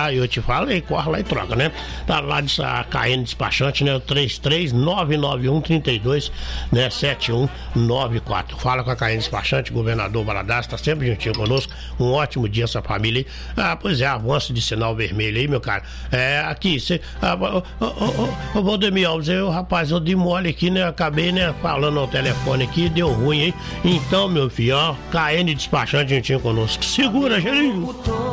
tá? Eu te falo e corre lá e troca, né? Tá lá de KN Despachante, né? 3399132, né? 7194. Fala com a KN Despachante, governador Valadares, tá sempre juntinho conosco. Um ótimo dia essa família aí. Pois é, avanço de sinal vermelho aí, meu cara. Aqui, você... Valdemir Alves, rapaz, eu dei mole aqui, né? Acabei, né, falando ao telefone aqui, deu ruim, hein? Então, meu filho, ó, KN Despachante juntinho conosco. Segura, Gelinho.